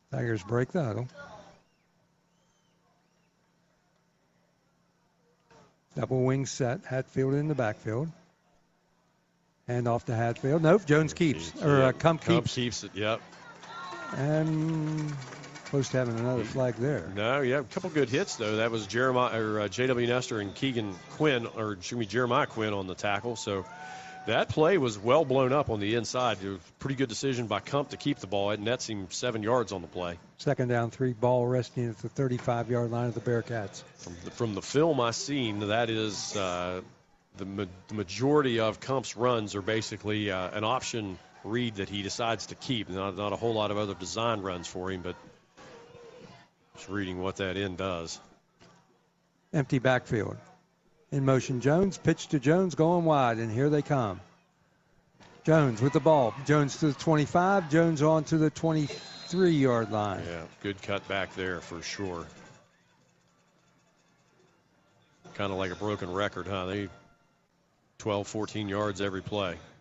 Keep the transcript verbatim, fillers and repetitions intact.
Tigers break the huddle. Double wing set. Hatfield in the backfield. Hand off to Hatfield. Nope, Jones keeps. Keeps, Or yep. uh, Kump Kump keeps. keeps it, yep. And close to having another flag there. No, yeah, a couple good hits, though. That was Jeremiah or uh, J W Nestor and Keegan Quinn, or excuse me, Jeremiah Quinn on the tackle. So that play was well blown up on the inside. It was a pretty good decision by Kump to keep the ball. It nets him seven yards on the play. Second down, three, ball resting at the thirty-five-yard line of the Bearcats. From the, from the film I seen, that is uh, the, ma- the majority of Kump's runs are basically uh, an option read that he decides to keep. Not, not a whole lot of other design runs for him, but just reading what that end does. Empty backfield. In motion, Jones. Pitch to Jones, going wide, and here they come. Jones with the ball. Jones to the twenty-five. Jones on to the twenty-three-yard line. Yeah, good cut back there for sure. Kind of like a broken record, huh? They twelve, fourteen yards every play.